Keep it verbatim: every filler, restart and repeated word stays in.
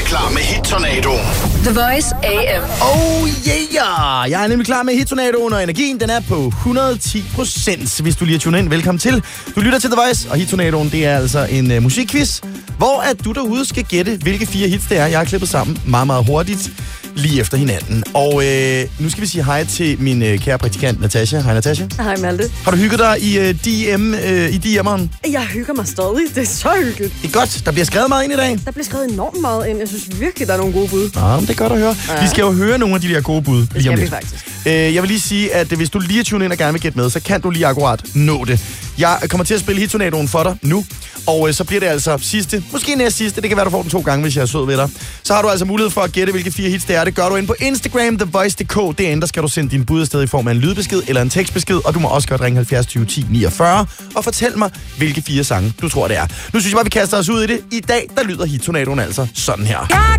klar med Hit-tornadoen. The Voice A M. Oh yeah! Jeg er nemlig klar med Hit-tornadoen, og energien den er på hundrede og ti procent. Hvis du lige er tunet ind, velkommen til. Du lytter til The Voice, og Hit-tornadoen, det er altså en uh, musikquiz, hvor at du derude skal gætte, hvilke fire hits det er, jeg har klippet sammen meget, meget hurtigt lige efter hinanden. Og øh, nu skal vi sige hej til min øh, kære praktikant, Natasha. Hej, Natasha. Hej, Malte. Har du hygget dig i øh, D M, øh, i D M'eren? Jeg hygger mig stadig. Det er så hyggeligt. Det er godt. Der bliver skrevet meget ind i dag. Der bliver skrevet enormt meget ind. Jeg synes virkelig, der er nogle gode bud. Ja, men det er godt at høre. Ja. Vi skal jo høre nogle af de der gode bud. Det skal vi faktisk. Øh, jeg vil lige sige, at hvis du lige er tunet ind og gerne vil gætte med, så kan du lige akkurat nå det. Jeg kommer til at spille Hit-tornadoen for dig nu. Og øh, så bliver det altså sidste, måske næst sidste. Det kan være, du får den to gange, hvis jeg er sød ved dig. Så har du altså mulighed for at gætte, hvilke fire hits det er. Det gør du ind på Instagram, the voice punktum d k. Derinde, der skal du sende din bud afsted i form af en lydbesked eller en tekstbesked. Og du må også godt ringe halvfjerds tyve ti niogfyrre og fortæl mig, hvilke fire sange du tror, det er. Nu synes jeg bare, vi kaster os ud i det. I dag, der lyder Hit-tornadoen altså sådan her. Jeg